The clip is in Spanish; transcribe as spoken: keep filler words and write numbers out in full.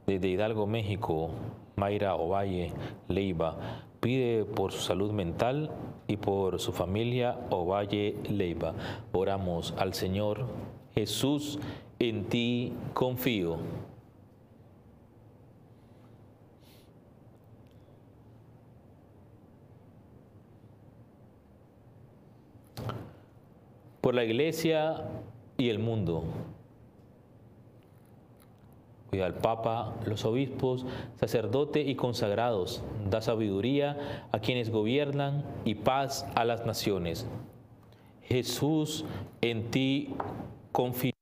Desde Hidalgo, México, Mayra Ovalle Leiva pide por su salud mental y por su familia Ovalle Leiva. Oramos al Señor. Jesús, en ti confío. Por la Iglesia y el mundo. Cuida al Papa, los obispos, sacerdotes y consagrados. Da sabiduría a quienes gobiernan y paz a las naciones. Jesús, en ti confío.